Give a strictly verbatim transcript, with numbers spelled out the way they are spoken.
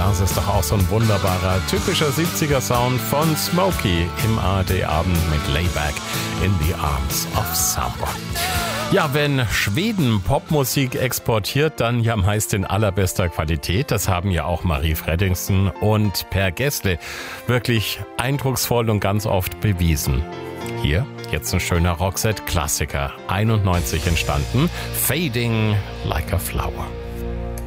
Das ist doch auch so ein wunderbarer, typischer siebziger-Sound von Smokey im A R D-Abend mit Layback in the Arms of Summer. Ja, wenn Schweden Popmusik exportiert, dann ja meist in allerbester Qualität. Das haben ja auch Marie Fredriksen und Per Gessle wirklich eindrucksvoll und ganz oft bewiesen. Hier jetzt ein schöner Roxette-Klassiker, einundneunzig entstanden, Fading Like a Flower.